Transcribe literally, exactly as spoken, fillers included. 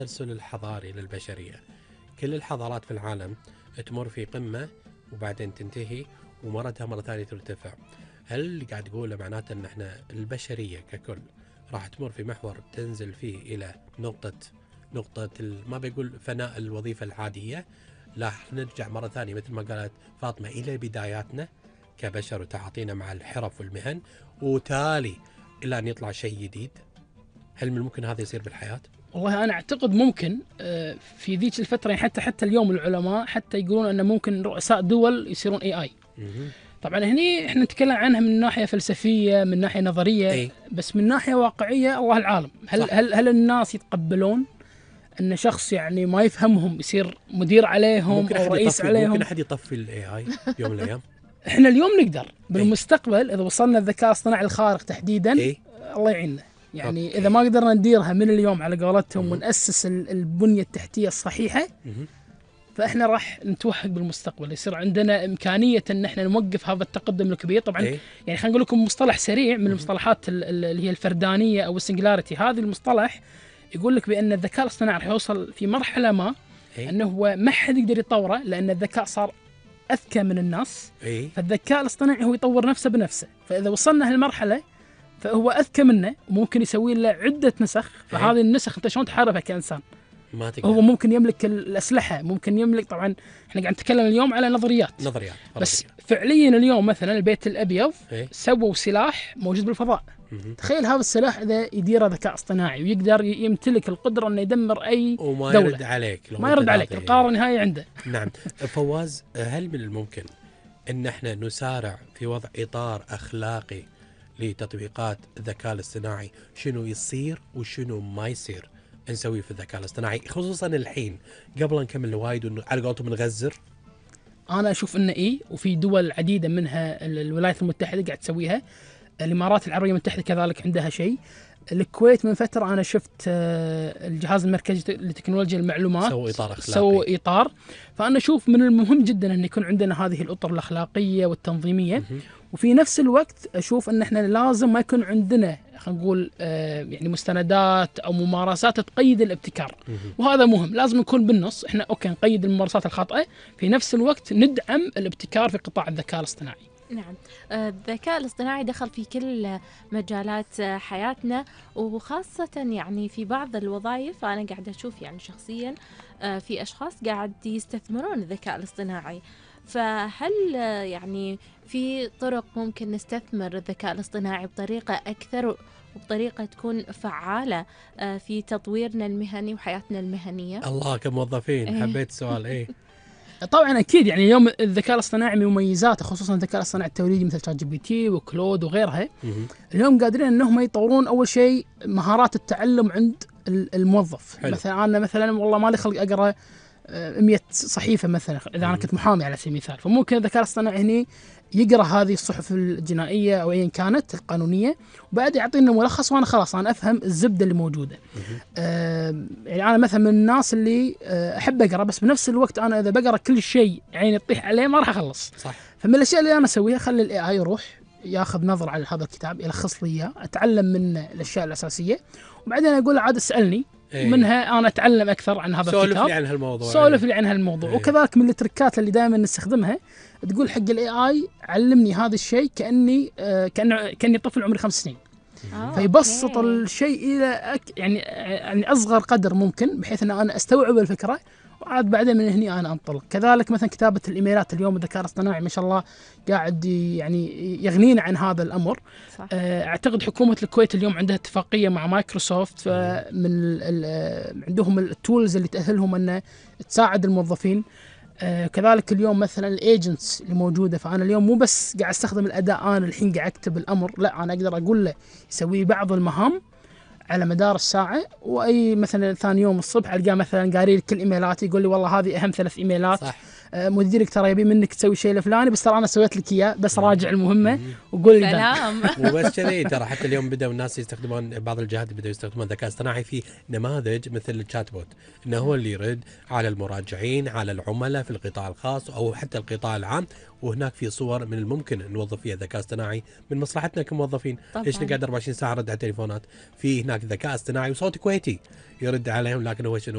التسلسل الحضاري للبشرية. كل الحضارات في العالم تمر في قمة وبعدين تنتهي ومرتها مرة ثانية ترتفع. هل اللي قاعد تقوله معناته ان احنا البشرية ككل راح تمر في محور تنزل فيه الى نقطة نقطة ما بيقول فناء الوظيفة العادية، راح نرجع مرة ثانية مثل ما قالت فاطمة إلى بداياتنا كبشر وتعاطينا مع الحرف والمهن، وتالي إلى أن يطلع شيء جديد؟ هل من الممكن هذا يصير بالحياة؟ والله أنا أعتقد ممكن في ذيك الفترة، حتى حتى اليوم العلماء حتى يقولون أن ممكن رؤساء دول يصيرون إي آي. طبعا هني احنا نتكلم عنها من ناحية فلسفية، من ناحية نظرية، أي. بس من ناحية واقعية الله العالم. هل صح. هل هل الناس يتقبلون ان شخص يعني ما يفهمهم يصير مدير عليهم او رئيس عليهم؟ ممكن احد يطفي الاي اي يوم من الايام؟ احنا اليوم نقدر بالمستقبل اذا وصلنا الذكاء الاصطناعي الخارق تحديدا. أي. الله يعيننا يعني. أوكي. اذا ما قدرنا نديرها من اليوم على قولتهم ونأسس البنية التحتية الصحيحة، فاحنا راح نتوهق بالمستقبل. يصير عندنا امكانيه ان احنا نوقف هذا التقدم الكبير. طبعا إيه؟ يعني خلينا نقول لكم مصطلح سريع من المصطلحات اللي هي الفردانيه او السنجلاريتي. هذه المصطلح يقول لك بان الذكاء الاصطناعي راح يوصل في مرحله ما إيه؟ انه هو ما حد يقدر يطوره، لان الذكاء صار اذكى من الناس. إيه؟ فالذكاء الاصطناعي هو يطور نفسه بنفسه، فاذا وصلنا هالمرحله فهو اذكى منه وممكن يسوي له عده نسخ. فهذه إيه؟ النسخ انت شلون تحاربها كانسان؟ ما تقدر. هو ممكن يملك الأسلحة، ممكن يملك. طبعا احنا قاعد نتكلم اليوم على نظريات نظريات بس فعليا اليوم مثلا البيت الأبيض إيه؟ سووا سلاح موجود بالفضاء. مم. تخيل هذا السلاح إذا يديره ذكاء اصطناعي ويقدر يمتلك القدرة أنه يدمر أي وما دولة. يرد عليك ما يرد عليك، القرار النهائي عنده. نعم. فواز، هل من الممكن أن احنا نسارع في وضع إطار أخلاقي لتطبيقات الذكاء الاصطناعي؟ شنو يصير وشنو ما يصير نسوي في الذكاء الاصطناعي، خصوصا الحين قبل أن نكمل الوايد على قولتهم نغزر؟ أنا أشوف إنه إيه، وفي دول عديدة منها الولايات المتحدة قاعد تسويها، الإمارات العربية المتحدة كذلك عندها شيء، الكويت من فترة أنا شفت الجهاز المركزي لتكنولوجيا المعلومات سووا إطار أخلاقي. سووا إطار. فأنا أشوف من المهم جدا أن يكون عندنا هذه الأطر الأخلاقية والتنظيمية. وفي نفس الوقت أشوف أن إحنا لازم ما يكون عندنا خلينا نقول آه يعني مستندات أو ممارسات تقيد الابتكار. وهذا مهم، لازم نكون بالنص. إحنا أوكي نقيد الممارسات الخاطئة، في نفس الوقت ندعم الابتكار في قطاع الذكاء الاصطناعي. نعم، الذكاء الاصطناعي دخل في كل مجالات حياتنا، وخاصة يعني في بعض الوظائف. أنا قاعدة أشوف يعني شخصيا في أشخاص قاعد يستثمرون الذكاء الاصطناعي. فهل يعني في طرق ممكن نستثمر الذكاء الاصطناعي بطريقة أكثر وبطريقة تكون فعالة في تطويرنا المهني وحياتنا المهنية؟ الله كموظفين. إيه. حبيت السؤال. إيه طبعا اكيد يعني اليوم الذكاء الاصطناعي من مميزاته، خصوصا الذكاء الاصطناعي التوليدي مثل شات جي بي تي وكلود وغيرها. اليوم قادرين انهم يطورون اول شيء مهارات التعلم عند الموظف. حلو. مثلا انا مثلا والله ما لي خلق اقرا مئة صحيفه مثلا اذا انا كنت محامي على سبيل المثال، فممكن الذكاء الاصطناعي هني يقرا هذه الصحف الجنائيه او ايا كانت القانونيه، وبعد يعطينا ملخص وانا خلاص انا افهم الزبده اللي موجوده. آه يعني انا مثلا من الناس اللي آه احب اقرا، بس بنفس الوقت انا اذا بقرا كل شيء عيني تطيح عليه ما راح اخلص. صح. فمن الاشياء اللي انا اسويها خلي الاي اي يروح ياخذ نظره على هذا الكتاب، يلخص لي اياه، اتعلم منه الاشياء الاساسيه، وبعدين اقول عاد اسالني. إيه. منها انا اتعلم اكثر عن هذا الكتاب. سولف لي عن هالموضوع. سولف لي عن هالموضوع. إيه. وكذلك من التركات اللي دائما نستخدمها تقول حق الاي اي علمني هذا الشيء كاني آه كاني كاني طفل عمري خمس سنين. آه فيبسط أوكي. الشيء الى أك يعني يعني اصغر قدر ممكن، بحيث ان انا استوعب الفكره وعاد بعدين من هني انا انطلق. كذلك مثلا كتابه الايميلات، اليوم الذكاء الاصطناعي ما شاء الله قاعد يعني يغنينا عن هذا الامر. صح. اعتقد حكومه الكويت اليوم عندها اتفاقيه مع مايكروسوفت من عندهم التولز اللي تاهلهم ان تساعد الموظفين. كذلك اليوم مثلا الايجنتس اللي موجوده، فانا اليوم مو بس قاعد استخدم الاداء انا الحين قاعد اكتب الامر، لا انا اقدر اقول له يسوي بعض المهام على مدار الساعة، وأي مثلا ثاني يوم الصبح ألقاه مثلا قاري لي كل إيميلاتي، يقول لي والله هذه أهم ثلاث إيميلات. صح. آه مديرك ترى يبي منك تسوي شيء الفلاني، بس ترى أنا سويت لك إياه، بس راجع المهمة وقول لي سلام. وبس كذي. ترى حتى اليوم بدأوا الناس يستخدمون، بعض الجهات بدأوا يستخدمون الذكاء الاصطناعي في نماذج مثل الشات بوت، إنه هو اللي يرد على المراجعين، على العملاء في القطاع الخاص أو حتى القطاع العام. وهناك في صور من الممكن نوظف فيها الذكاء الاصطناعي من مصلحتنا كموظفين. ليش نقعد أربعة وعشرين ساعة رد على التليفونات؟ في هناك ذكاء اصطناعي وصوت كويتي يرد عليهم، لكن هو شنو